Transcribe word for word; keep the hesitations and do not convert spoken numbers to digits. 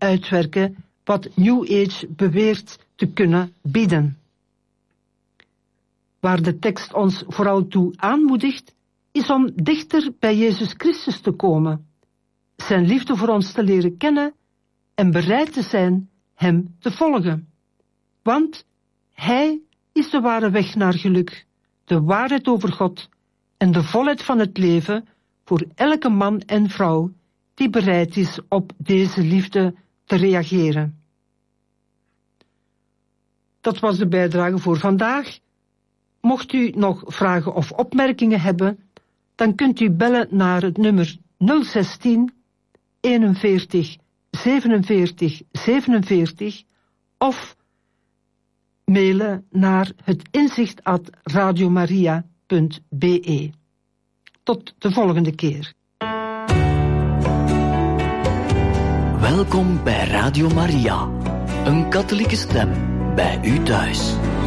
uitwerken wat New Age beweert te kunnen bieden. Waar de tekst ons vooral toe aanmoedigt, is om dichter bij Jezus Christus te komen, zijn liefde voor ons te leren kennen en bereid te zijn hem te volgen. Want hij is de ware weg naar geluk, de waarheid over God en de volheid van het leven voor elke man en vrouw die bereid is op deze liefde te reageren. Dat was de bijdrage voor vandaag. Mocht u nog vragen of opmerkingen hebben, dan kunt u bellen naar het nummer nul zestien eenenveertig zevenenveertig zevenenveertig of mailen naar het inzicht at radiomaria punt be. Tot de volgende keer. Welkom bij Radio Maria, een katholieke stem bij u thuis.